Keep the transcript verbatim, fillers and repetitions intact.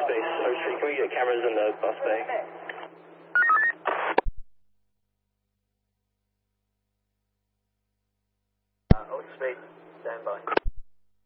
Space. O three, can we get cameras in the bus bay? Uh, O Space, stand by.